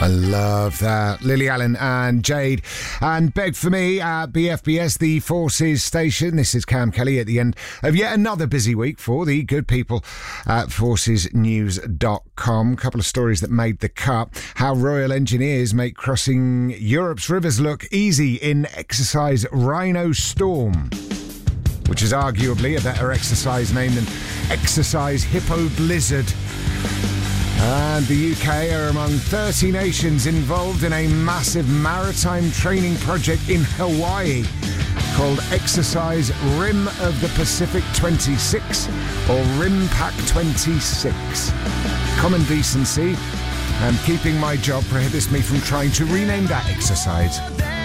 I love that. Lily Allen and Jade. And Beg For Me at BFBS, the Forces station. This is Cam Kelly at the end of yet another busy week for the good people at forcesnews.com. A couple of stories that made the cut. How Royal Engineers make crossing Europe's rivers look easy in exercise Rhino Storm, which is arguably a better exercise name than Exercise Hippo Blizzard. And the UK are among 30 nations involved in a massive maritime training project in Hawaii called Exercise Rim of the Pacific 26 or RIMPAC 26. Common decency and keeping my job prohibits me from trying to rename that exercise.